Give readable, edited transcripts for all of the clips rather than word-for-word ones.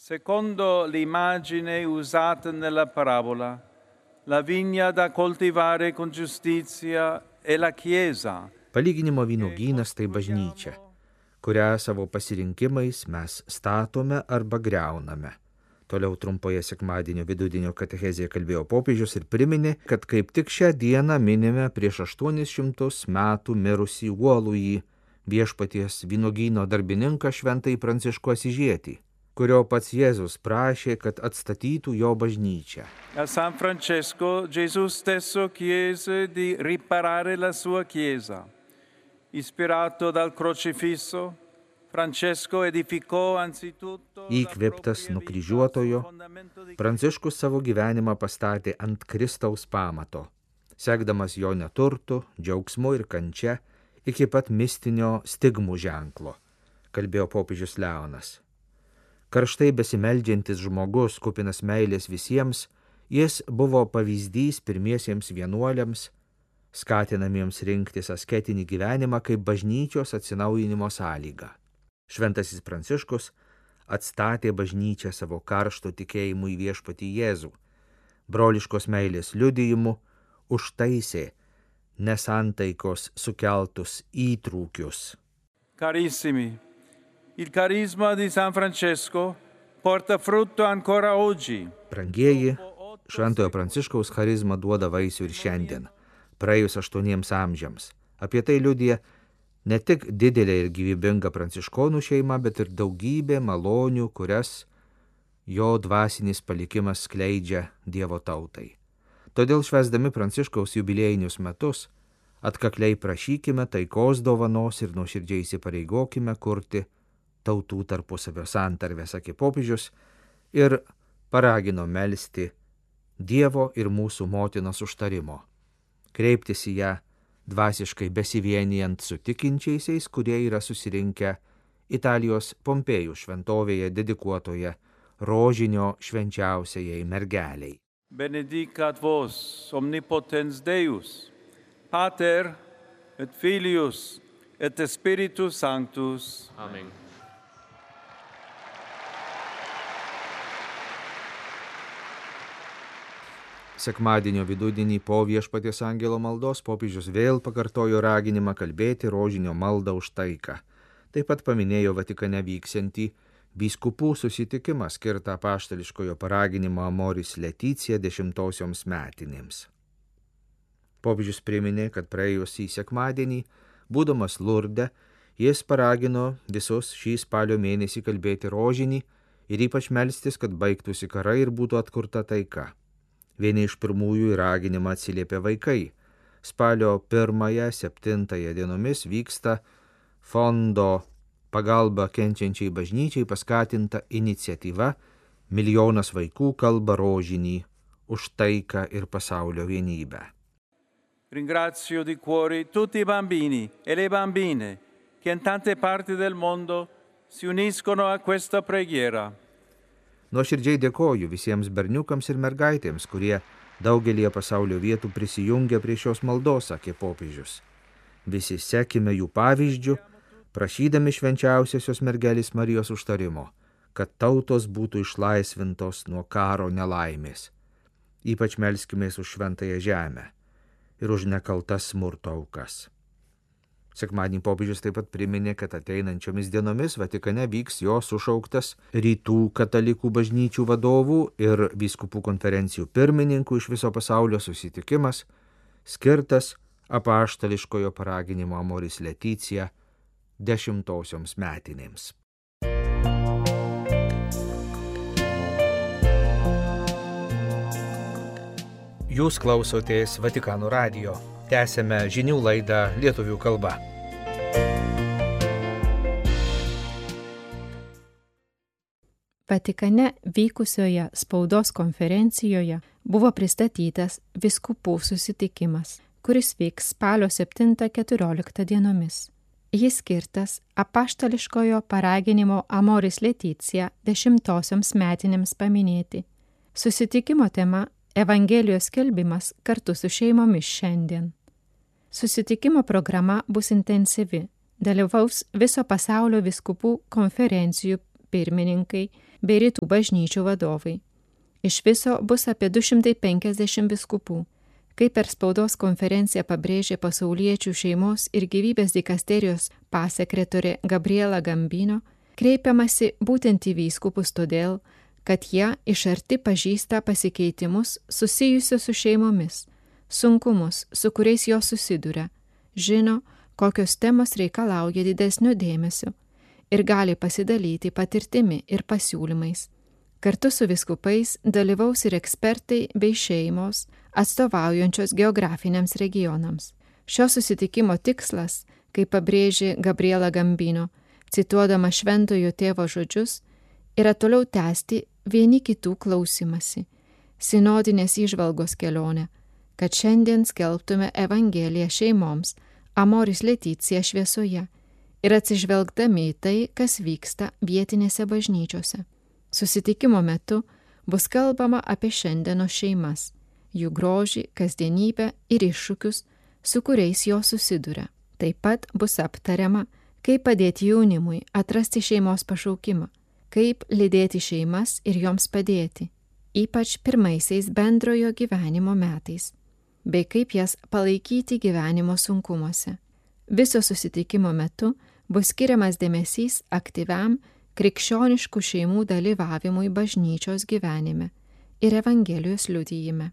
Secondo l'immagine usata nella parabola, la vigna da coltivare con giustizia è la Chiesa. Palyginimo vynuogynas tai bažnyčia, kurią savo pasirinkimais mes statome arba greuname. Toliau trumpoje sekmadienio vidudienio katechezėje kalbėjo popiežius ir priminė, kad kaip tik šią dieną minime prieš 800 metų mirusį uolųjį viešpaties vynuogyno darbininką šventąjį Pranciškų Asyžietį, kurio pats Jėzus prašė, kad atstatytų jo bažnyčią. A San Francesco Gesù stesso chiese di riparare la sua Chiesa. Ispirato dal crocifisso, Francesco edificò anzitutto. Įkvėptas nukryžiuotojo, Pranciškus savo gyvenimą pastatė ant Kristaus pamato, sekdamas jo neturtu, džiaugsmu ir kančia iki pat mistinio stigmų ženklo, kalbėjo popiežius Leonas. Karštai besimeldžiantis žmogus, kupinas meilės visiems, jis buvo pavyzdys pirmiesiems vienuoliams, skatinamiems rinktis asketinį gyvenimą kaip bažnyčios atsinaujinimo sąlygą. Šventasis Pranciškus atstatė bažnyčią savo karšto tikėjimu į viešpatį Jėzų, broliškos meilės liudijimu užtaisė nesantaikos sukeltus įtrūkius. Carissimi, il carisma di San Francesco porta frutto ancora oggi. Brangieji, Šventojo Pranciškaus charizma duoda vaisių ir šiandien, praėjus 8 amžiams. Apie tai liudija ne tik didelė ir gyvybinga pranciškonų šeima, bet ir daugybė malonių, kurias jo dvasinis palikimas skleidžia Dievo tautai. Todėl švęsdami Pranciškaus jubiliejinius metus, atkakliai prašykime taikos dovanos ir nuoširdžiai įsipareigokime kurti tautų tarpusavio santarvę, sakė popiežius, ir paragino melsti Dievo ir mūsų motinos užtarimo, kreiptis į ją dvasiškai besivienijant su tikinčiaisiais, kurie yra susirinkę Italijos Pompėjų šventovėje dedikuotoje rožinio švenčiausiajai mergeliai. Benedicat vos omnipotens Deus, Pater et Filius et Spiritus Sanctus. Amen. Sekmadienio vidudienį po viešpaties angelo maldos popiežius vėl pakartojo raginimą kalbėti rožinio maldą už taiką. Taip pat paminėjo Vatikane vyksiantį vyskupų susitikimą skirtą apaštališkojo paraginimo Amoris Laetitia 10-osioms metinėms. Popiežius priminė, kad praėjusį sekmadienį, būdamas Lurde, jis paragino visus šį spalio mėnesį kalbėti rožinį ir ypač melstis, kad baigtųsi karai ir būtų atkurta taika. Vieni iš pirmųjų į raginimą atsiliepė vaikai. Spalio 1-7 dienomis vyksta fondo pagalba kenčiančiai bažnyčiai paskatinta iniciatyva Milijonas vaikų kalba rožinį už taiką ir pasaulio vienybę. Ringrazio di cuore tutti i bambini e le bambine che in tante parti del mondo si uniscono a questa preghiera. Nuoširdžiai dėkoju visiems berniukams ir mergaitėms, kurie daugelį pasaulio vietų prisijungia prie šios maldos, sakė popiežius. Visi sekime jų pavyzdžių, prašydami švenčiausiosios mergelės Marijos užtarimo, kad tautos būtų išlaisvintos nuo karo nelaimės. Ypač melskimės už šventąją žemę ir už nekaltas smurto aukas. Sekmadienį popiežius taip pat priminė, kad ateinančiomis dienomis Vatikane vyks jo sušauktas rytų katalikų bažnyčių vadovų ir vyskupų konferencijų pirmininkų iš viso pasaulio susitikimas, skirtas apaštališkojo paraginimo Amoris Laetitia 10-osioms metinėms. Jūs klausotės Vatikano radijo. Tęsėme žinių laidą lietuvių kalba. Vatikane vykusioje spaudos konferencijoje buvo pristatytas vyskupų susitikimas, kuris vyks spalio 7-14 dienomis. Jis skirtas apaštališkojo paraginimo Amoris Laetitia 10-osioms metinėms paminėti. Susitikimo tema – Evangelijos skelbimas kartu su šeimomis šiandien. Susitikimo programa bus intensyvi. Dalyvaus viso pasaulio vyskupų konferencijų pirmininkai, bei rytų bažnyčių vadovai. Iš viso bus apie 250 vyskupų. Kaip per spaudos konferenciją pabrėžė pasauliečių šeimos ir gyvybės dikasterijos pasekretorė Gabriela Gambino, kreipiamasi būtent į vyskupus todėl, kad jie iš arti pažįsta pasikeitimus susijusius su šeimomis, sunkumus, su kuriais jos susiduria, žino, kokios temos reikalauja didesnio dėmesio ir gali pasidalyti patirtimi ir pasiūlymais. Kartu su vyskupais dalyvaus ir ekspertai bei šeimos atstovaujančios geografiniams regionams. Šio susitikimo tikslas, kaip pabrėžė Gabriela Gambino, cituodama šventojo tėvo žodžius, yra toliau tęsti vieni kitų klausimasi, sinodinės įžvalgos kelionę, kad šiandien skelbtume Evangeliją šeimoms Amoris Laetitia šviesoje ir atsižvelgdami į tai, kas vyksta vietinėse bažnyčiose. Susitikimo metu bus kalbama apie šiandienos šeimas, jų grožį, kasdienybę ir iššūkius, su kuriais jos susiduria. Taip pat bus aptariama, kaip padėti jaunimui atrasti šeimos pašaukimą, kaip lydėti šeimas ir joms padėti, ypač pirmaisiais bendrojo gyvenimo metais, bei kaip jas palaikyti gyvenimo sunkumuose. Viso susitikimo metu bus skiriamas dėmesys aktyviam krikščioniškų šeimų dalyvavimui bažnyčios gyvenime ir Evangelijos liudijime.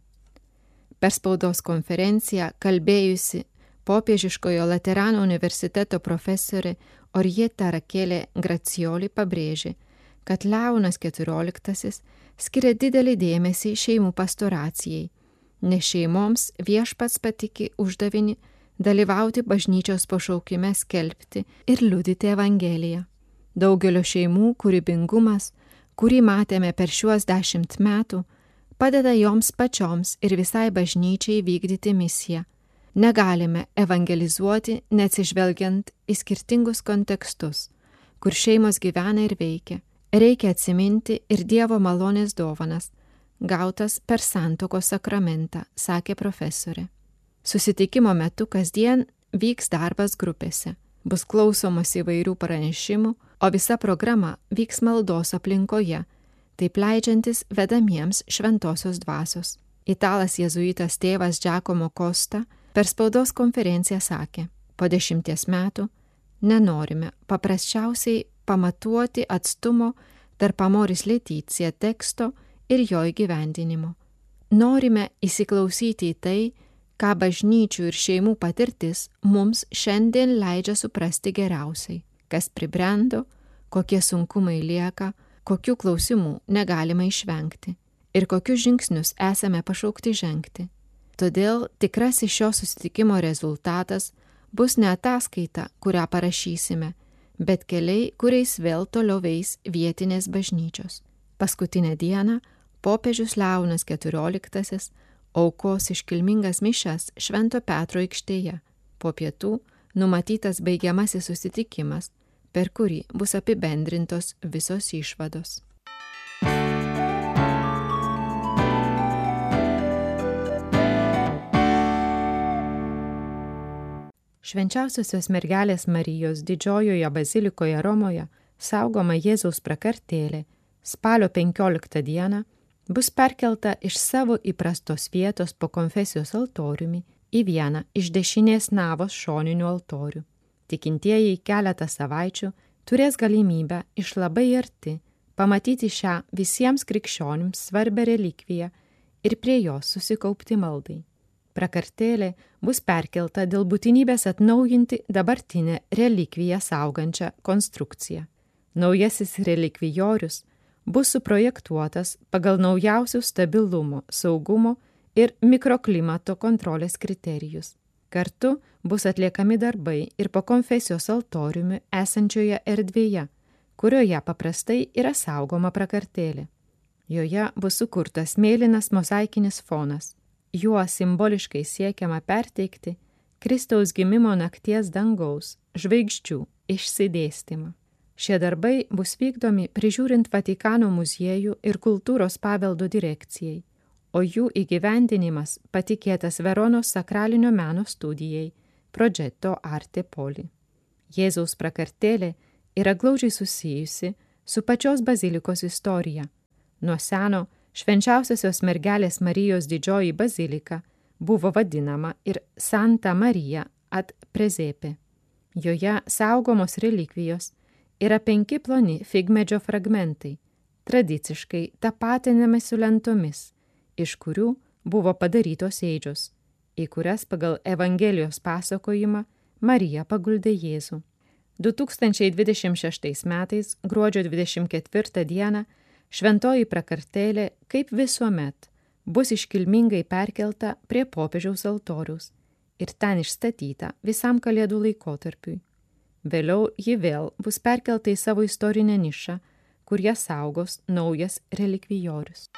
Per spaudos konferenciją kalbėjusi Popiežiškojo Laterano universiteto profesorė Orieta Rakelė Gracioli pabrėžė, kad Leonas XIV skiria didelį dėmesį šeimų pastoracijai, nes šeimoms viešpats patiki uždavinį dalyvauti bažnyčios pašaukime skelbti ir liudyti Evangeliją. Daugelio šeimų kūrybingumas, kurį matėme per šiuos 10 metų, padeda joms pačioms ir visai bažnyčiai vykdyti misiją. Negalime evangelizuoti, neatsižvelgiant į skirtingus kontekstus, kur šeimos gyvena ir veikia. Reikia atsiminti ir Dievo malonės dovanas, gautas per santuokos sakramentą, sakė profesorė. Susitikimo metu kasdien vyks darbas grupėse, bus klausomas įvairių pranešimų, o visa programa vyks maldos aplinkoje, taip leidžiantis vedamiems šventosios dvasios. Italas jėzuitas tėvas Giacomo Costa per spaudos konferenciją sakė, po 10 metų nenorime paprasčiausiai pamatuoti atstumo tarp Amoris Laetitia teksto ir jo įgyvendinimo. Norime įsiklausyti į tai, ką bažnyčių ir šeimų patirtis mums šiandien leidžia suprasti geriausiai, kas pribrendo, kokie sunkumai lieka, kokių klausimų negalima išvengti ir kokius žingsnius esame pašaukti žengti. Todėl tikrasis šio susitikimo rezultatas bus ne ataskaita, kurią parašysime, bet keliai, kuriais vėl toliau eis vietinės bažnyčios. Paskutinę dieną popiežius Leonas XIV aukos iškilmingas mišias Švento Petro aikštėje. Po pietų numatytas baigiamasis susitikimas, per kurį bus apibendrintos visos išvados. Švenčiausiosios mergelės Marijos didžiojoje bazilikoje Romoje saugoma Jėzaus prakartėlė spalio 15 dieną bus perkelta iš savo įprastos vietos po konfesijos altoriumi į vieną iš dešinės navos šoninių altorių. Tikintieji keletą savaičių turės galimybę iš labai arti pamatyti šią visiems krikščionims svarbią relikviją ir prie jos susikaupti maldai. Prakartėlė bus perkelta dėl būtinybės atnaujinti dabartinę relikviją saugančią konstrukciją. Naujasis relikvijorius bus suprojektuotas pagal naujausius stabilumo, saugumo ir mikroklimato kontrolės kriterijus. Kartu bus atliekami darbai ir po konfesijos altoriumi esančioje erdvėje, kurioje paprastai yra saugoma prakartėlė. Joje bus sukurtas mėlynas mozaikinis fonas. Juo simboliškai siekiama perteikti Kristaus gimimo nakties dangaus žvaigždžių išsidėstymą. Šie darbai bus vykdomi prižiūrint Vatikano muziejų ir kultūros paveldo direkcijai, o jų įgyvendinimas patikėtas Veronos sakralinio meno studijai Progetto Arte Poli. Jėzaus prakartėlė yra glaudžiai susijusi su pačios bazilikos istorija. Nuo seno Švenčiausiosios mergelės Marijos didžioji bazilika buvo vadinama ir Santa Marija ad Presepe. Joje saugomos relikvijos yra 5 ploni figmedžio fragmentai, tradiciškai tapatinami su lentomis, iš kurių buvo padarytos ėdžios, į kurias pagal Evangelijos pasakojimą Marija paguldė Jėzų. 2026 metais, gruodžio 24 dieną, šventoji prakartėlė, kaip visuomet, bus iškilmingai perkelta prie popiežiaus altoriaus ir ten išstatyta visam kalėdų laikotarpiui. Vėliau ji vėl bus perkelta į savo istorinę nišą, kur ją saugos naujas relikvijorius.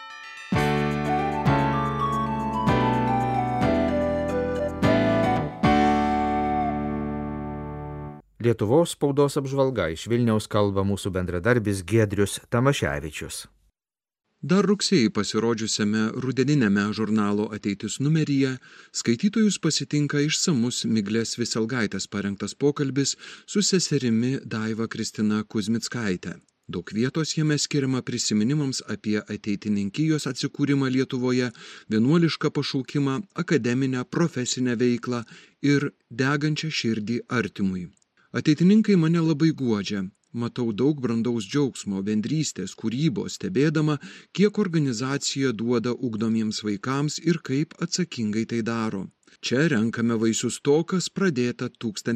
Lietuvos spaudos apžvalga, iš Vilniaus kalba mūsų bendradarbis Giedrius Tamaševičius. Dar rugsėjį pasirodžiusiame rudeniniame žurnalo Ateitis numeryje skaitytojus pasitinka išsamus Miglės Viselgaitės parengtas pokalbis su seserimi Daiva Kristina Kuzmickaite. Daug vietos jame skiriama prisiminimams apie ateitininkijos atsikūrimą Lietuvoje, vienuolišką pašaukimą, akademinę, profesinę veiklą ir degančią širdį artimui. Ateitininkai mane labai guodžia. Matau daug brandaus džiaugsmo, bendrystės, kūrybos, stebėdama, kiek organizacija duoda ugdomiems vaikams ir kaip atsakingai tai daro. Čia renkame vaisius to, kas pradėta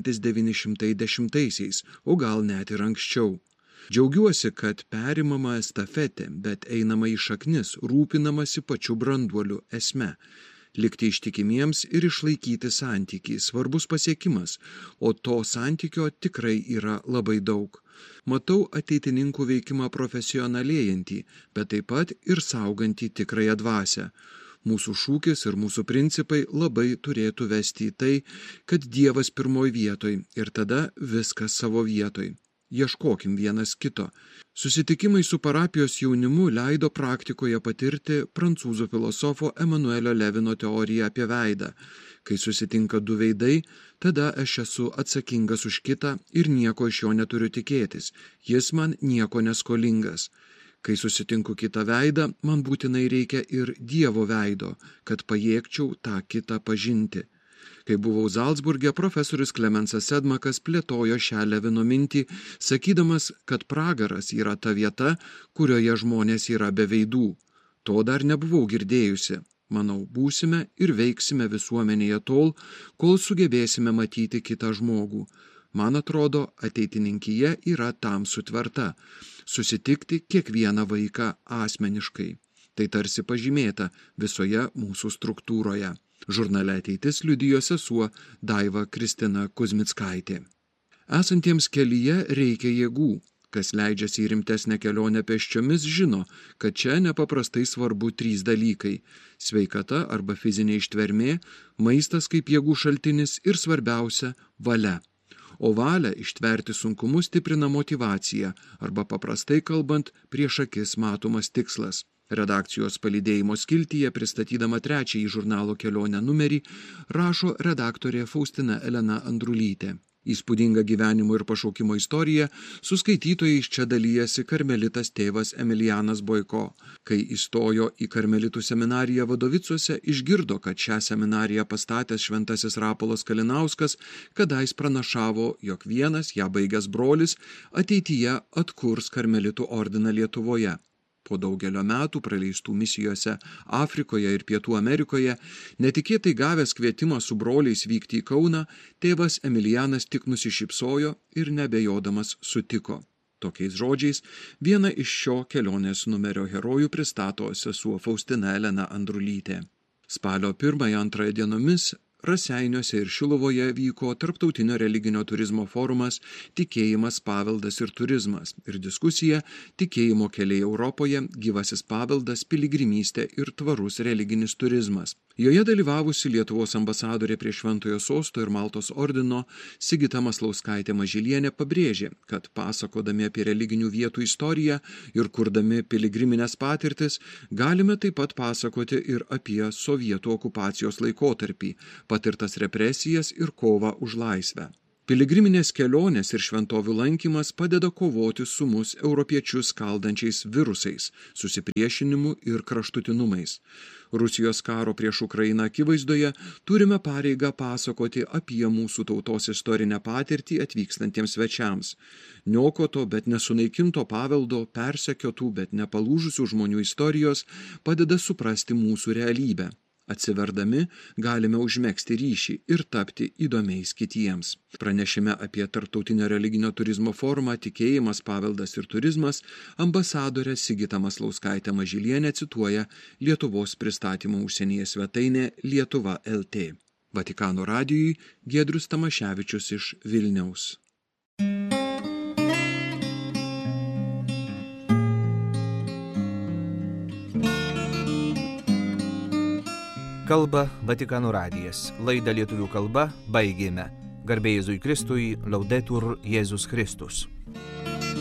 1910-aisiais, o gal net ir anksčiau. Džiaugiuosi, kad perimama estafetė, bet einama į šaknis, rūpinamasi pačiu branduoliu esme. Likti ištikimiems ir išlaikyti santykį svarbus pasiekimas, o to santykio tikrai yra labai daug. Matau ateitininkų veikimą profesionalėjantį, bet taip pat ir saugantį tikrąją dvasią. Mūsų šūkis ir mūsų principai labai turėtų vesti į tai, kad Dievas pirmoj vietoj ir tada viskas savo vietoj. Ieškokim vienas kito. Susitikimai su parapijos jaunimu leido praktikoje patirti prancūzų filosofo Emanuelio Levino teoriją apie veidą. Kai susitinka du veidai, tada aš esu atsakingas už kitą ir nieko iš jo neturiu tikėtis. Jis man nieko neskolingas. Kai susitinku kitą veidą, man būtinai reikia ir Dievo veido, kad pajėgčiau tą kitą pažinti. Kai buvau Zalcburge, profesorius Klemensas Sedmakas plėtojo šią Levino mintį, sakydamas, kad pragaras yra ta vieta, kurioje žmonės yra be veidų. To dar nebuvau girdėjusi. Manau, būsime ir veiksime visuomenėje tol, kol sugebėsime matyti kitą žmogų. Man atrodo, ateitininkija yra tam sutverta – susitikti kiekvieną vaiką asmeniškai. Tai tarsi pažymėta visoje mūsų struktūroje. Žurnale Ateitis liudijo sesuo Daiva Kristina Kuzmickaitė. Esantiems kelyje reikia jėgų. Kas leidžiasi į rimtesnę kelionę pėsčiomis, žino, kad čia nepaprastai svarbu 3 dalykai – sveikata arba fizinė ištvermė, maistas kaip jėgų šaltinis ir svarbiausia – valia. O valią ištverti sunkumus stiprina motyvacija arba paprastai kalbant prieš akis matomas tikslas. Redakcijos palydėjimo skiltyje, pristatydama 3 žurnalo Kelionę numerį, rašo redaktorė Faustina Elena Andrulytė. Įspūdinga gyvenimo ir pašaukimo istorija su skaitytojais čia dalyjasi karmelitas tėvas Emilijanas Boiko. Kai įstojo į karmelitų seminariją Vadovicuose, išgirdo, kad šią seminariją pastatęs šventasis Rapolas Kalinauskas kadais pranašavo, jog vienas ją baigęs brolis ateityje atkurs karmelitų ordiną Lietuvoje. Po daugelio metų praleistų misijose Afrikoje ir Pietų Amerikoje, netikėtai gavęs kvietimą su broliais vykti į Kauną, tėvas Emilijanas tik nusišypsojo ir nebejodamas sutiko. Tokiais žodžiais vieną iš šio kelionės numerio herojų pristato sesuo Faustina Elena Andrulytė. Spalio 1-2 dienomis Raseiniuose ir Šiluvoje vyko tarptautinio religinio turizmo forumas Tikėjimas, paveldas ir turizmas ir diskusija Tikėjimo keliai Europoje, gyvasis paveldas, piligrimystė ir tvarus religinis turizmas. Joje dalyvavusi Lietuvos ambasadorė prie Šventojo Sosto ir Maltos ordino Sigita Maslauskaitė Mažylienė pabrėžė, kad pasakodami apie religinių vietų istoriją ir kurdami piligriminės patirtis, galime taip pat pasakoti ir apie sovietų okupacijos laikotarpį, patirtas represijas ir kovą už laisvę. Piligriminės kelionės ir šventovių lankymas padeda kovoti su mus europiečius skaldančiais virusais, susipriešinimu ir kraštutinumais. Rusijos karo prieš Ukrainą akivaizdoje turime pareigą pasakoti apie mūsų tautos istorinę patirtį atvykstantiems svečiams. Niokoto, bet nesunaikinto paveldo, persekiotų, bet nepalūžusių žmonių istorijos padeda suprasti mūsų realybę. Atsiverdami galime užmegzti ryšį ir tapti įdomiais kitiems. Pranešime apie Tarptautinio religinio turizmo forumą Tikėjimas, paveldas ir turizmas ambasadorė Sigita Maslauskaitė Mažylienė cituoja Lietuvos pristatymo užsienyje svetainė Lietuva LT. Vatikano radijui Giedrius Tamaševičius iš Vilniaus. Kalba Vatikano radijas. Laidą lietuvių kalba baigėme. Garbė Jėzui Kristui, Laudetur Jėzus Kristus.